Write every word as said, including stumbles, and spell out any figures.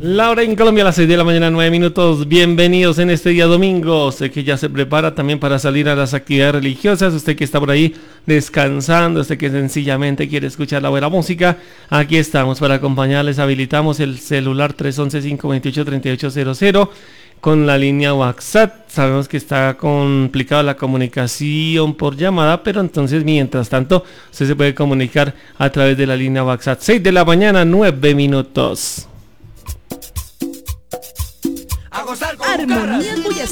La hora en Colombia a las seis de la mañana, nueve minutos. Bienvenidos en este día domingo. Usted que ya se prepara también para salir a las actividades religiosas. Usted que está por ahí descansando. Usted que sencillamente quiere escuchar la buena música. Aquí estamos para acompañarles. Habilitamos el celular tres once, cinco veintiocho, treinta y ocho cero cero con la línea WhatsApp. Sabemos que está complicada la comunicación por llamada, pero entonces mientras tanto usted se puede comunicar a través de la línea WhatsApp. seis de la mañana, nueve minutos. Armonía Bulla